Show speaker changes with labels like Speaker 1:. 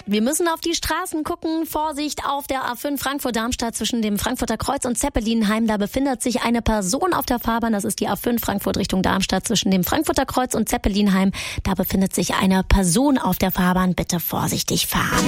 Speaker 1: Wir müssen auf die Straßen gucken. Vorsicht auf der A5 Frankfurt-Darmstadt zwischen dem Frankfurter Kreuz und Zeppelinheim. Da befindet sich eine Person auf der Fahrbahn. Das ist die A5 Frankfurt Richtung Darmstadt zwischen dem Frankfurter Kreuz und Zeppelinheim. Da befindet sich eine Person auf der Fahrbahn. Bitte vorsichtig fahren.